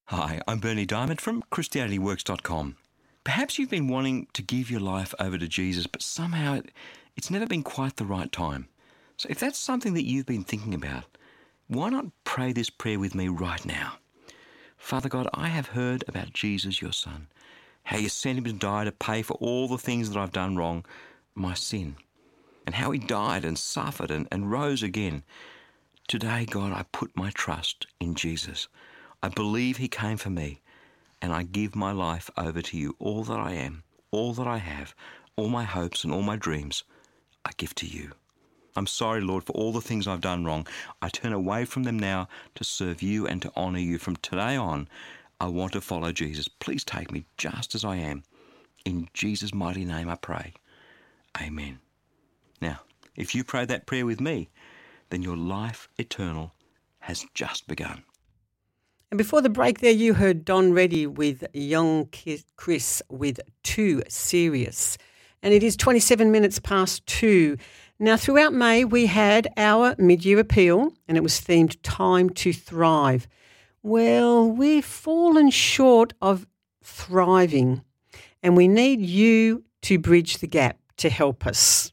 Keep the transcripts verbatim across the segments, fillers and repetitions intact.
Hi, I'm Bernie Diamond from Christianity Works dot com. Perhaps you've been wanting to give your life over to Jesus, but somehow it, it's never been quite the right time. So if that's something that you've been thinking about, why not pray this prayer with me right now? Father God, I have heard about Jesus, your Son, how you sent him to die to pay for all the things that I've done wrong, my sin, and how he died and suffered and, and rose again. Today, God, I put my trust in Jesus. I believe he came for me, and I give my life over to you. All that I am, all that I have, all my hopes and all my dreams, I give to you. I'm sorry, Lord, for all the things I've done wrong. I turn away from them now to serve you and to honour you. From today on, I want to follow Jesus. Please take me just as I am. In Jesus' mighty name I pray. Amen. Now, if you pray that prayer with me, then your life eternal has just begun. And before the break there, you heard Don Reddy with Young Chris with Too Serious. And it is twenty-seven minutes past two. Now, throughout May, we had our mid-year appeal, and it was themed Time to Thrive. Well, we've fallen short of thriving, and we need you to bridge the gap to help us.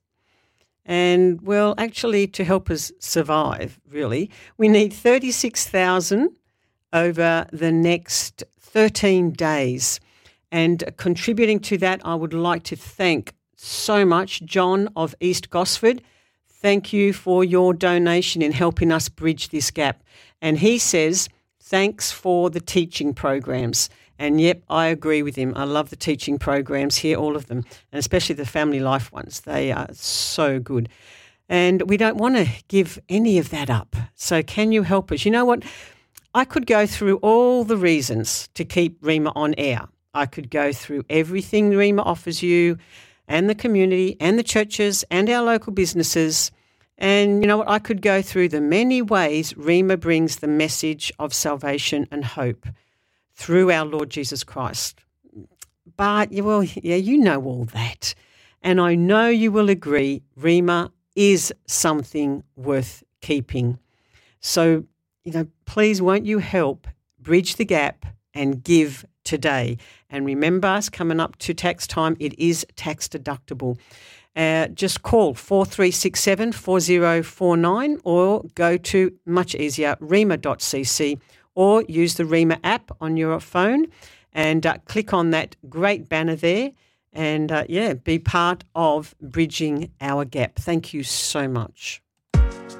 And, well, actually, to help us survive, really, we need thirty-six thousand over the next thirteen days. And contributing to that, I would like to thank so much John of East Gosford. Thank you for your donation in helping us bridge this gap. And he says, thanks for the teaching programs. And yep, I agree with him. I love the teaching programs here, all of them, and especially the family life ones. They are so good. And we don't want to give any of that up. So can you help us? You know what? I could go through all the reasons to keep Rhema on air. I could go through everything Rhema offers you and the community and the churches and our local businesses. And you know what? I could go through the many ways Rhema brings the message of salvation and hope through our Lord Jesus Christ. But, well, yeah, you know all that. And I know you will agree Rhema is something worth keeping. So, you know, please won't you help bridge the gap and give today. And remember, us coming up to tax time, it is tax deductible. Uh, just call four three six seven, four zero four nine or go to, much easier, rhema dot c c or use the Rhema app on your phone and uh, click on that great banner there and, uh, yeah, be part of bridging our gap. Thank you so much.